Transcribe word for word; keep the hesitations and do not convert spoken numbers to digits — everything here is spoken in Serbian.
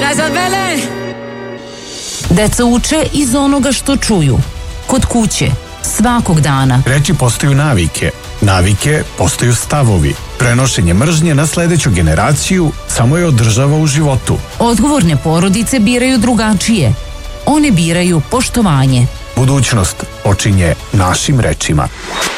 Nazad vele! Deca uče iz onoga što čuju. Kod kuće, svakog dana. Reči postaju navike. Navike postaju stavovi. Prenošenje mržnje na sledeću generaciju samo je održava u životu. Odgovorne porodice biraju drugačije. One biraju poštovanje. Budućnost počinje našim rečima.